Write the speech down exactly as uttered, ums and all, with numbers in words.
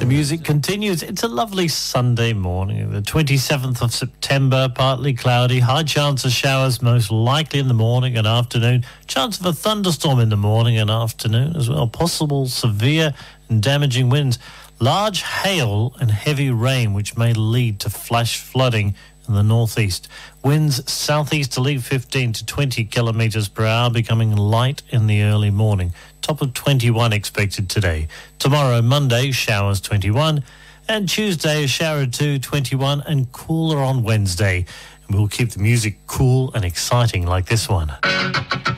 music continues. It's a lovely Sunday morning, the twenty-seventh of September, partly cloudy, high chance of showers most likely in the morning and afternoon, chance of a thunderstorm in the morning and afternoon as well, possible severe and damaging winds, large hail and heavy rain which may lead to flash flooding in the northeast. Winds southeasterly fifteen to twenty kilometres per hour, becoming light in the early morning. Top of twenty-one expected today. Tomorrow, Monday, showers twenty-one, and Tuesday, a shower or two, twenty-one, and cooler on Wednesday. And we'll keep the music cool and exciting like this one.